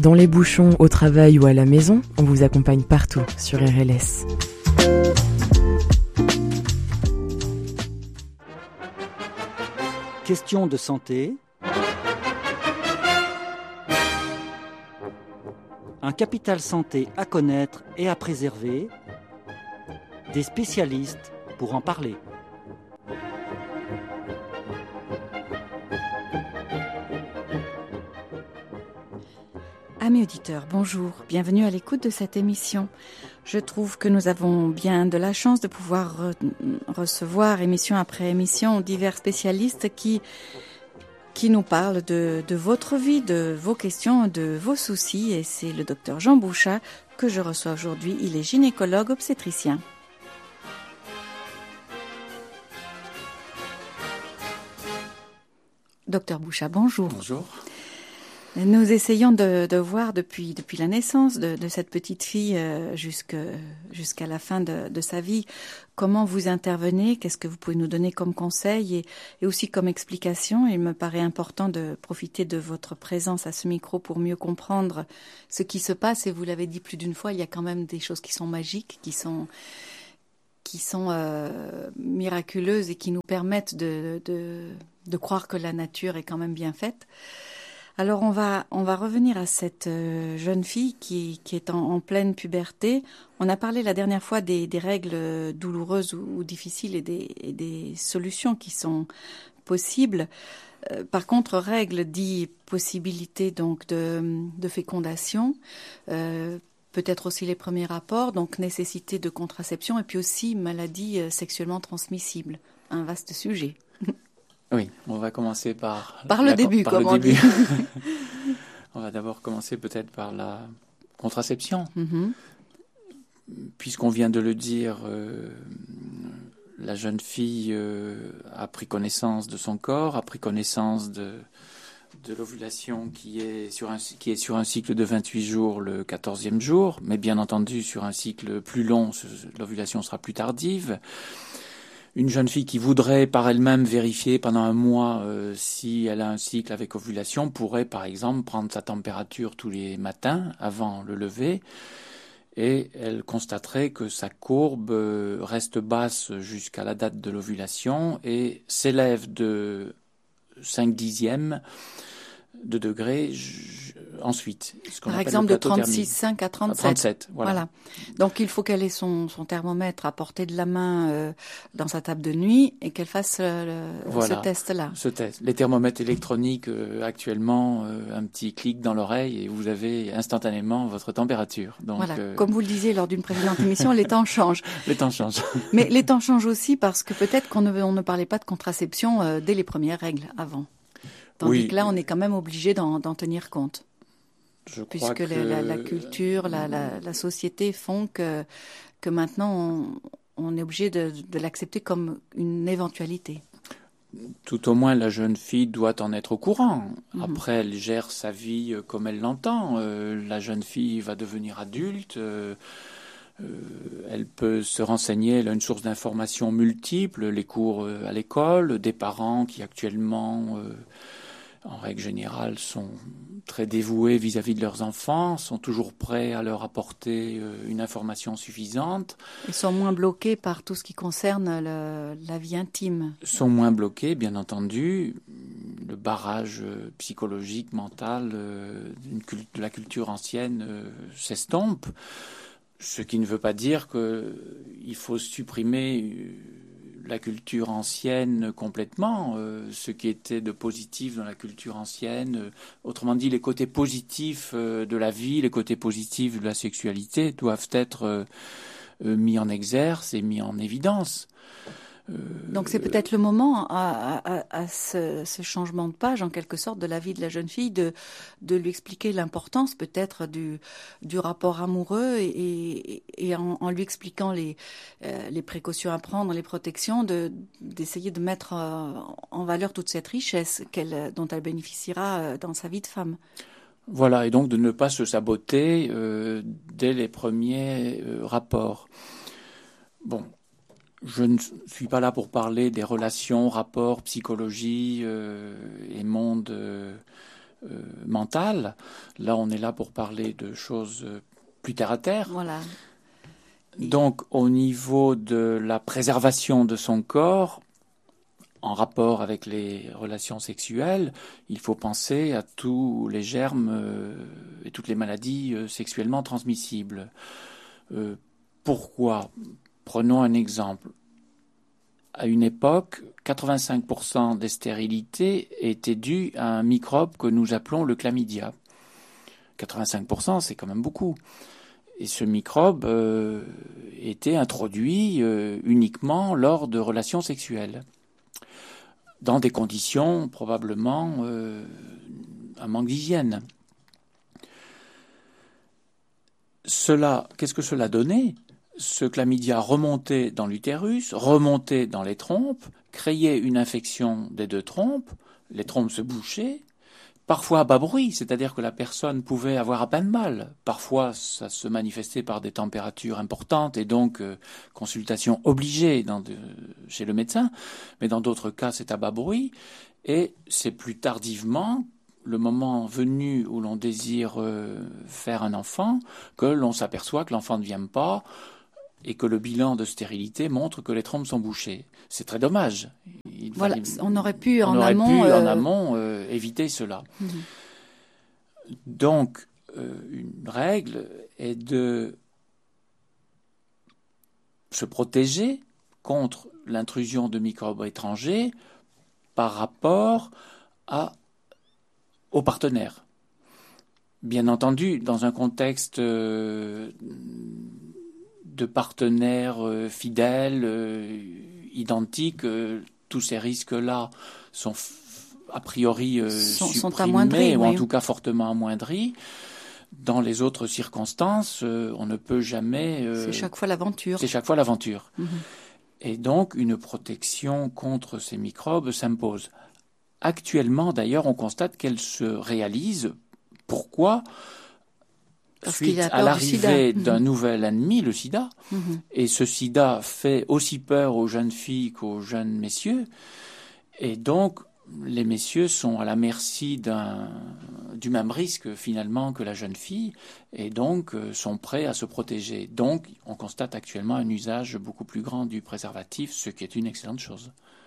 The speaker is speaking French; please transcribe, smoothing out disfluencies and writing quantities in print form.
Dans les bouchons, au travail ou à la maison, on vous accompagne partout sur RLS. Question de santé. Un capital santé à connaître et à préserver. Des spécialistes pour en parler. Amis auditeurs, bonjour, bienvenue à l'écoute de cette émission. Je trouve que nous avons bien de la chance de pouvoir recevoir émission après émission divers spécialistes qui nous parlent de votre vie, de vos questions, de vos soucis. Et c'est le docteur Jean Bouchat que je reçois aujourd'hui. Il est gynécologue obstétricien. Docteur Bouchat, bonjour. Bonjour. Nous essayons de voir depuis la naissance de cette petite fille jusqu'à la fin de sa vie, comment vous intervenez, qu'est-ce que vous pouvez nous donner comme conseil et aussi comme explication. Il me paraît important de profiter de votre présence à ce micro pour mieux comprendre ce qui se passe. Et vous l'avez dit plus d'une fois, il y a quand même des choses qui sont magiques, qui sont miraculeuses et qui nous permettent de croire que la nature est quand même bien faite. Alors on va revenir à cette jeune fille qui est en pleine puberté. On a parlé la dernière fois des règles douloureuses ou difficiles et des solutions qui sont possibles. Par contre, règles dit possibilité donc de fécondation, peut-être aussi les premiers rapports, donc nécessité de contraception et puis aussi maladie sexuellement transmissible. Un vaste sujet. Oui, on va commencer par le début, comme on dit. On va d'abord commencer peut-être par la contraception. Mm-hmm. Puisqu'on vient de le dire, la jeune fille a pris connaissance de son corps, a pris connaissance de l'ovulation qui est sur un cycle de 28 jours, le 14e jour. Mais bien entendu, sur un cycle plus long, l'ovulation sera plus tardive. Une jeune fille qui voudrait par elle-même vérifier pendant un mois si elle a un cycle avec ovulation pourrait par exemple prendre sa température tous les matins avant le lever et elle constaterait que sa courbe reste basse jusqu'à la date de l'ovulation et s'élève de 5/10 de degrés ensuite. Par exemple, de 36,5 à 37. Voilà. Donc, il faut qu'elle ait son thermomètre à portée de la main dans sa table de nuit et qu'elle fasse ce test-là. Ce test. Les thermomètres électroniques, actuellement, un petit clic dans l'oreille et vous avez instantanément votre température. Donc, voilà. Comme vous le disiez lors d'une précédente émission, les temps changent. Les temps changent. Mais les temps changent aussi parce que peut-être qu'on ne parlait pas de contraception dès les premières règles avant. Tandis que là, on est quand même obligé d'en tenir compte. Puisque la culture, la société font que maintenant, on est obligé de l'accepter comme une éventualité. Tout au moins, la jeune fille doit en être au courant. Mm-hmm. Après, elle gère sa vie comme elle l'entend. La jeune fille va devenir adulte. Elle peut se renseigner, elle a une source d'information multiple, les cours à l'école, des parents qui actuellement... en règle générale, sont très dévoués vis-à-vis de leurs enfants, sont toujours prêts à leur apporter une information suffisante. Ils sont moins bloqués par tout ce qui concerne la vie intime. Sont moins bloqués, bien entendu. Le barrage psychologique, mental de la culture ancienne s'estompe. Ce qui ne veut pas dire qu'il faut supprimer la culture ancienne complètement, ce qui était de positif dans la culture ancienne, autrement dit les côtés positifs de la vie, les côtés positifs de la sexualité doivent être mis en exerce et mis en évidence. Donc c'est peut-être le moment à ce changement de page en quelque sorte de la vie de la jeune fille de lui expliquer l'importance peut-être du rapport amoureux et en lui expliquant les précautions à prendre, les protections, d'essayer de mettre en valeur toute cette richesse dont elle bénéficiera dans sa vie de femme. Voilà, et donc de ne pas se saboter dès les premiers rapports. Bon. Je ne suis pas là pour parler des relations, rapports, psychologie et monde mentale. Là, on est là pour parler de choses plus terre à terre. Voilà. Donc, au niveau de la préservation de son corps, en rapport avec les relations sexuelles, il faut penser à tous les germes et toutes les maladies sexuellement transmissibles. Pourquoi ? Prenons un exemple. À une époque, 85% des stérilités étaient dues à un microbe que nous appelons le chlamydia. 85%, c'est quand même beaucoup. Et ce microbe était introduit uniquement lors de relations sexuelles, dans des conditions probablement un manque d'hygiène. Qu'est-ce que cela donnait ? Ce chlamydia remontait dans l'utérus, remontait dans les trompes, créait une infection des deux trompes, les trompes se bouchaient, parfois à bas bruit, c'est-à-dire que la personne pouvait avoir à peine mal. Parfois, ça se manifestait par des températures importantes et donc consultation obligée chez le médecin, mais dans d'autres cas, c'est à bas bruit et c'est plus tardivement, le moment venu où l'on désire faire un enfant, que l'on s'aperçoit que l'enfant ne vient pas, et que le bilan de stérilité montre que les trompes sont bouchées. C'est très dommage. On aurait pu en amont éviter cela. Donc, une règle est de se protéger contre l'intrusion de microbes étrangers par rapport au partenaire. Bien entendu, dans un contexte de partenaires fidèles, identiques, tous ces risques-là sont a priori supprimés ou en tout cas fortement amoindris. Dans les autres circonstances, on ne peut jamais... c'est chaque fois l'aventure. C'est chaque fois l'aventure. Et donc, une protection contre ces microbes s'impose. Actuellement, d'ailleurs, on constate qu'elle se réalise. Pourquoi ? Suite à l'arrivée d'un nouvel ennemi, le sida. Et ce sida fait aussi peur aux jeunes filles qu'aux jeunes messieurs. Et donc, les messieurs sont à la merci du même risque, finalement, que la jeune fille, et donc sont prêts à se protéger. Donc, on constate actuellement un usage beaucoup plus grand du préservatif, ce qui est une excellente chose.